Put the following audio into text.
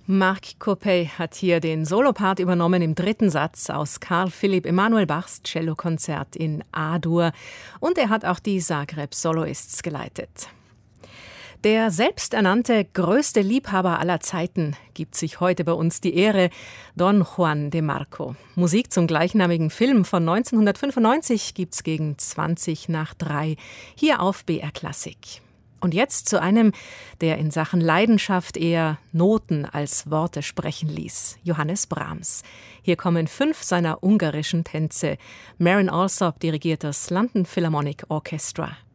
Marc Coppey hat hier den Solopart übernommen im dritten Satz aus Carl Philipp Emanuel Bachs Cellokonzert in A-Dur. Und er hat auch die Zagreb Soloists geleitet. Der selbsternannte größte Liebhaber aller Zeiten gibt sich heute bei uns die Ehre, Don Juan de Marco. Musik zum gleichnamigen Film von 1995 gibt's gegen 2:20 hier auf BR Klassik. Und jetzt zu einem, der in Sachen Leidenschaft eher Noten als Worte sprechen ließ, Johannes Brahms. Hier kommen 5 seiner ungarischen Tänze. Marin Alsop dirigiert das London Philharmonic Orchestra.